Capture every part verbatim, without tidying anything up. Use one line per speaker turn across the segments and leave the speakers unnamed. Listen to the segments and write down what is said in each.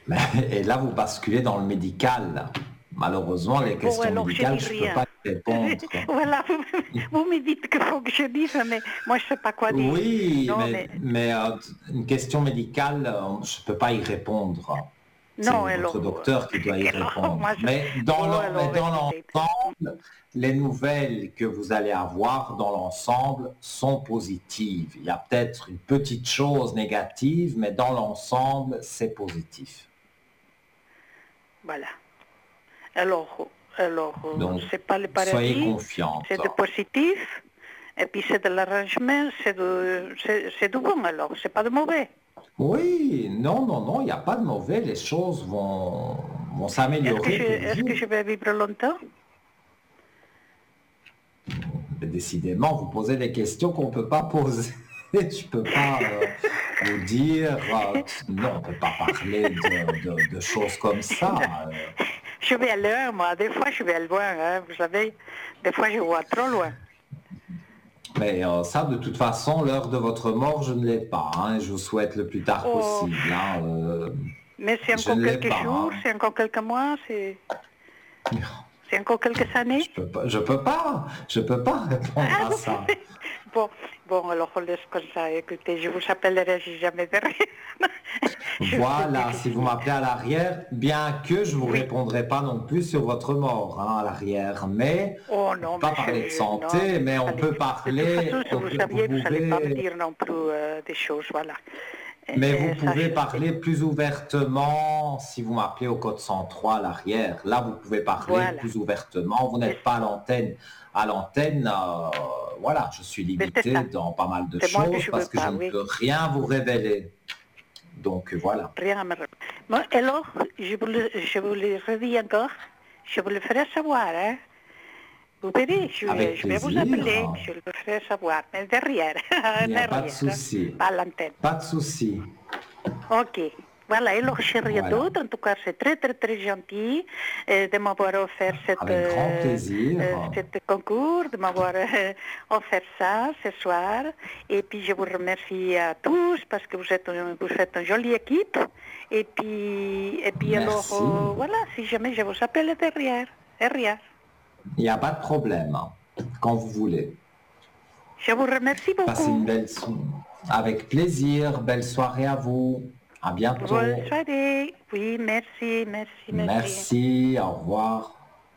Mais, et là, vous basculez dans le médical. Malheureusement, les
Bon,
questions
alors je
médicales,
dis
je ne peux
rien.
pas y répondre.
Voilà, vous, vous me dites qu'il faut que je dise, mais moi je ne sais pas quoi dire.
Oui,
Non,
mais,
mais
mais euh, une question médicale, euh, je ne peux pas y répondre.
non,
C'est votre
alors,
docteur qui doit y
alors moi
répondre.
je...
Mais dans
Bon,
l'en- mais
alors
dans
écoutez.
l'ensemble, les nouvelles que vous allez avoir dans l'ensemble sont positives. Il y a peut-être une petite chose négative, mais dans l'ensemble, c'est positif.
Voilà. Alors, alors euh,
Donc,
c'est pas le
soyez
paradis,
confiante.
c'est du positif, et puis c'est de l'arrangement, c'est de, c'est, c'est du bon alors, c'est pas de mauvais.
Oui, non, non, non, il n'y a pas de mauvais. Les choses vont, vont
Est-ce que
s'améliorer
je,
pour
est-ce que
vous.
je vais vivre longtemps?
Mais décidément, vous posez des questions qu'on ne peut pas poser. Je ne peux pas euh, vous dire, euh, non, on ne peut pas parler de, de- de choses comme ça. euh.
Je vais loin, moi. Des fois, je vais loin, hein, vous savez. Des fois, je vois trop loin.
Mais euh, ça, de toute façon, l'heure de votre mort, je ne l'ai pas. Hein, je vous souhaite le plus tard
Oh,
possible. Hein, euh,
mais c'est
je
encore
ne l'ai
quelques jours,
pas.
c'est encore quelques mois, c'est,
Hein.
c'est encore quelques
Je
années.
peux pas, je peux pas, je peux pas répondre
Ah,
à
vous
ça.
pouvez. Bon, bon, alors on laisse comme ça. Écoutez, je vous appellerai si jamais derrière. Je c'est
Voilà, si vous
difficile.
m'appelez à l'arrière, bien que je vous
Oui.
répondrai pas non plus sur votre mort hein, à l'arrière, mais
Oh
on peut
non,
pas
mais je,
parler de
je- non,
santé,
mais
mais
vous
on
allez.
peut
De toute
parler,
façon, si
on
vous
peut- vous
saviez, vous n'allez pas me
pouvez,
dire non plus euh, des choses, voilà. Et,
mais vous
et ça,
pouvez
je sais.
parler plus ouvertement si vous m'appelez au code cent trois à l'arrière. Là, vous pouvez parler
Voilà.
plus ouvertement. Vous
Mais,
n'êtes pas à l'antenne. À l'antenne, euh, voilà, je suis
mais c'est
limité
ça.
dans pas mal de
C'est moi que
choses
je veux
parce que je
pas,
ne
oui.
peux rien vous révéler. Donc voilà.
Rien à me répondre. Bon, alors, je vous, le, je vous le redis encore, je vous le ferai savoir, hein. Vous verrez, je, vais-
Avec
je vais vous
plaisir.
appeler, je le ferai savoir, mais derrière,
Il n'y a pas de
derrière, hein,
souci.
pas à l'antenne.
Pas de souci.
Ok. Voilà, alors chérie
Voilà.
d'autres, en tout cas c'est très très très gentil euh, de m'avoir offert cette,
Avec grand
euh,
plaisir.
euh, cet concours, de m'avoir euh, offert ça ce soir. Et puis je vous remercie à tous parce que vous êtes, un- vous êtes une jolie équipe. Et puis, et puis alors,
Merci.
euh, voilà, si jamais je vous appelle derrière, derrière.
Il n'y a pas de problème. Quand vous voulez.
Je vous remercie
Passez une
beaucoup.
belle soirée. Avec plaisir. Belle soirée à vous. À
Bonne
bientôt.
soirée. Oui, merci, merci, merci.
Merci. Au revoir.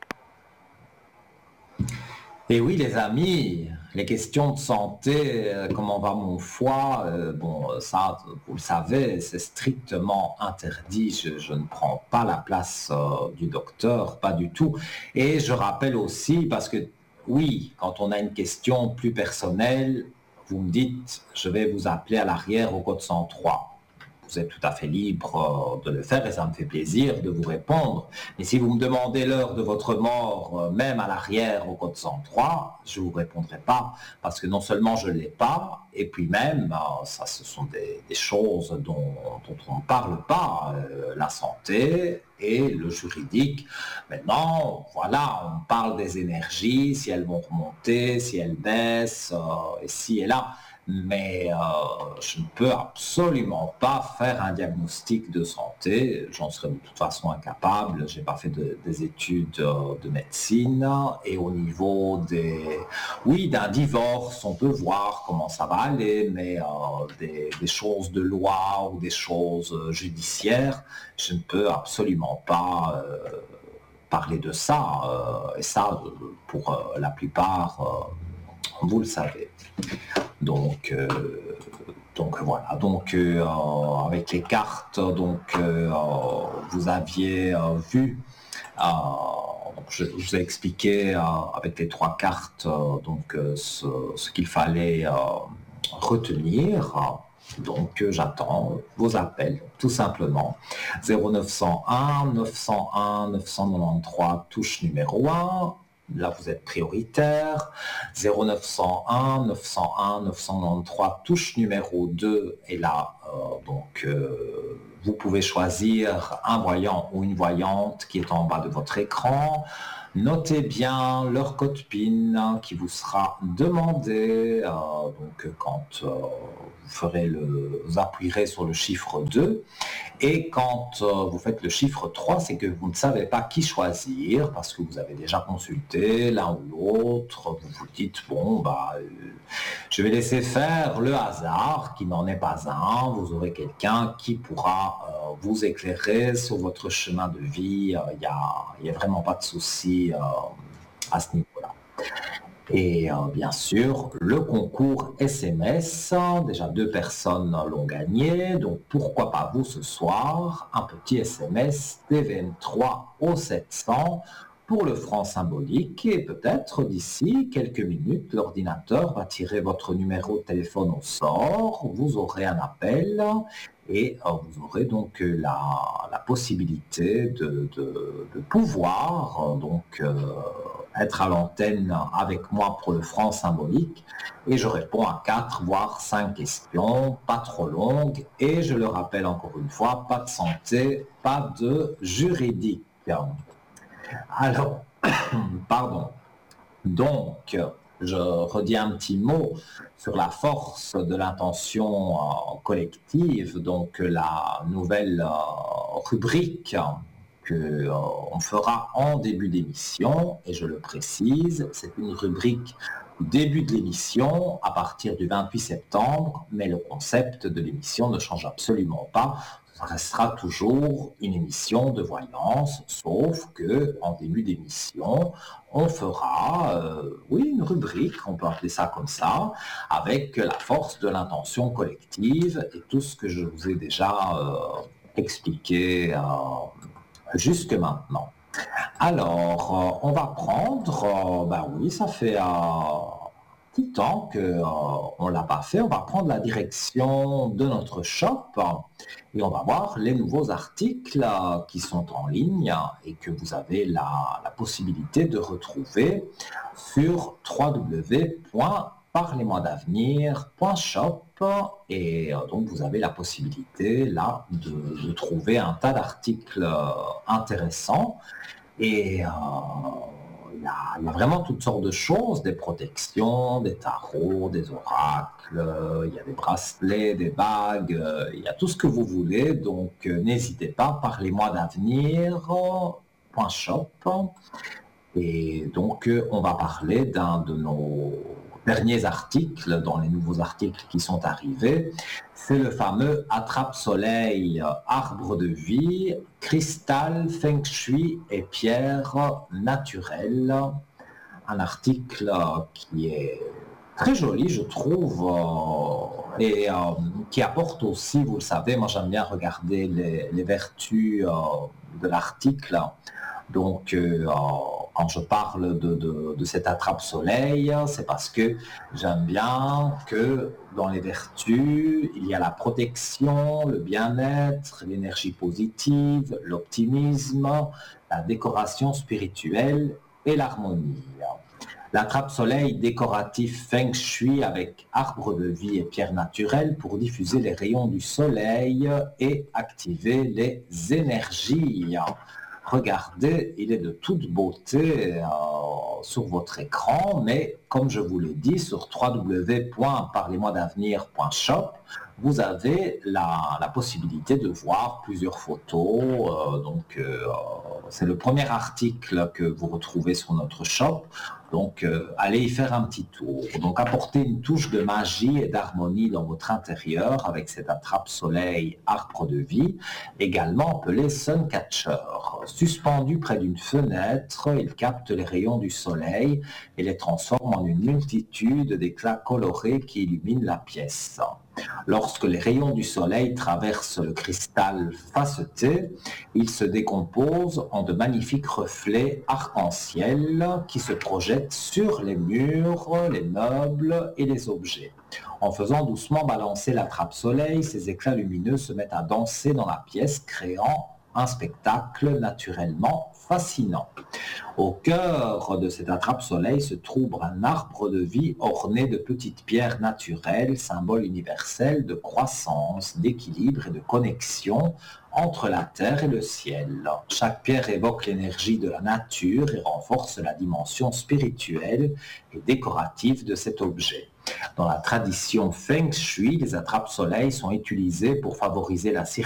Et oui, les amis, les questions de santé, euh, comment va mon foie, euh, bon, ça, vous le savez, c'est strictement interdit. Je, je ne prends pas la place euh, du docteur, pas du tout. Et je rappelle aussi, parce que oui, quand on a une question plus personnelle, vous me dites, je vais vous appeler à l'arrière au code cent trois. Vous êtes tout à fait libre de le faire et ça me fait plaisir de vous répondre. Mais si vous me demandez l'heure de votre mort, même à l'arrière au code cent trois, je ne vous répondrai pas parce que non seulement je ne l'ai pas, et puis même, ça ce sont des, des choses dont, dont on ne parle pas, euh, la santé et le juridique. Maintenant, voilà, on parle des énergies, si elles vont remonter, si elles baissent, euh, ici et là. Mais euh, je ne peux absolument pas faire un diagnostic de santé, j'en serais de toute façon incapable, je n'ai pas fait de, des études euh, de médecine, et au niveau des... Oui, d'un divorce, on peut voir comment ça va aller, mais euh, des, des choses de loi ou des choses judiciaires, je ne peux absolument pas euh, parler de ça, euh, et ça, pour euh, la plupart, euh, vous le savez. Donc, euh, donc voilà. Donc euh, avec les cartes, donc euh, vous aviez euh, vu. Euh, donc je, je vous ai expliqué euh, avec les trois cartes euh, donc euh, ce, ce qu'il fallait euh, retenir. Donc euh, j'attends vos appels, tout simplement. zéro neuf cent un neuf cent un neuf cent quatre-vingt-treize, touche numéro un. Là, vous êtes prioritaire. zéro neuf cent un neuf cent un neuf cent quatre-vingt-treize, touche numéro deux. Et là, euh, donc, euh, vous pouvez choisir un voyant ou une voyante qui est en bas de votre écran. Notez bien leur code P I N qui vous sera demandé. Euh, donc, quand euh, vous ferez le, vous appuierez sur le chiffre deux. Et quand euh, vous faites le chiffre trois, c'est que vous ne savez pas qui choisir parce que vous avez déjà consulté l'un ou l'autre. Vous vous dites, bon, bah, euh, je vais laisser faire le hasard qui n'en est pas un. Vous aurez quelqu'un qui pourra euh, vous éclairer sur votre chemin de vie. Il n'y a, y a vraiment pas de souci euh, à ce niveau-là. Et euh, bien sûr, le concours S M S, déjà deux personnes l'ont gagné, donc pourquoi pas vous ce soir, un petit S M S T V N trois au sept cents pour le franc symbolique et peut-être d'ici quelques minutes, l'ordinateur va tirer votre numéro de téléphone au sort, vous aurez un appel et euh, vous aurez donc la, la possibilité de, de, de pouvoir euh, donc euh, être à l'antenne avec moi pour le franc symbolique et je réponds à quatre voire cinq questions, pas trop longues et je le rappelle encore une fois, pas de santé, pas de juridique. Alors, pardon, donc je redis un petit mot sur la force de l'intention euh, collective, donc la nouvelle euh, rubrique qu'on euh, fera en début d'émission, et je le précise, c'est une rubrique au début de l'émission, à partir du vingt-huit septembre, mais le concept de l'émission ne change absolument pas. Ça restera toujours une émission de voyance, sauf que en début d'émission, on fera, euh, oui, une rubrique, on peut appeler ça comme ça, avec la force de l'intention collective et tout ce que je vous ai déjà euh, expliqué euh, jusque maintenant. Alors, euh, on va prendre, euh, ben oui, ça fait un euh, petit temps qu'on euh, ne l'a pas fait, on va prendre la direction de notre shop et on va voir les nouveaux articles euh, qui sont en ligne et que vous avez la, la possibilité de retrouver sur w w w point parlez-moi d'avenir point shop et euh, donc vous avez la possibilité là de, de trouver un tas d'articles euh, intéressants. Et euh, il y, a, il y a vraiment toutes sortes de choses, des protections, des tarots, des oracles, euh, il y a des bracelets, des bagues, euh, il y a tout ce que vous voulez. Donc euh, n'hésitez pas, parlez-moi d'avenir point shop. Et donc euh, on va parler d'un de nos derniers articles, dans les nouveaux articles qui sont arrivés. C'est le fameux Attrape-Soleil, arbre de vie, cristal, feng shui et pierre naturelle. Un article qui est très joli, je trouve, euh, et euh, qui apporte aussi, vous le savez, moi j'aime bien regarder les, les vertus euh, de l'article. Donc, euh, quand je parle de, de, de cet attrape-soleil, c'est parce que j'aime bien que dans les vertus, il y a la protection, le bien-être, l'énergie positive, l'optimisme, la décoration spirituelle et l'harmonie. L'attrape-soleil décoratif feng shui avec arbre de vie et pierre naturelle pour diffuser les rayons du soleil et activer les énergies. Regardez, il est de toute beauté euh, sur votre écran, mais comme je vous l'ai dit, sur w w w point parlez-moi d'avenir point shop, vous avez la, la possibilité de voir plusieurs photos. Euh, donc, euh, c'est le premier article que vous retrouvez sur notre shop. Donc, euh, allez y faire un petit tour. Donc, apportez une touche de magie et d'harmonie dans votre intérieur avec cet attrape-soleil arbre de vie, également appelé Suncatcher. Suspendu près d'une fenêtre, il capte les rayons du soleil et les transforme en une multitude d'éclats colorés qui illuminent la pièce. Lorsque les rayons du soleil traversent le cristal faceté, ils se décomposent en de magnifiques reflets arc-en-ciel qui se projettent sur les murs, les meubles et les objets. En faisant doucement balancer l'attrape-soleil, ces éclats lumineux se mettent à danser dans la pièce, créant un spectacle naturellement fascinant. Au cœur de cet attrape-soleil se trouve un arbre de vie orné de petites pierres naturelles, symbole universel de croissance, d'équilibre et de connexion entre la terre et le ciel. Chaque pierre évoque l'énergie de la nature et renforce la dimension spirituelle et décorative de cet objet. Dans la tradition feng shui, les attrape-soleil sont utilisés pour favoriser la circulation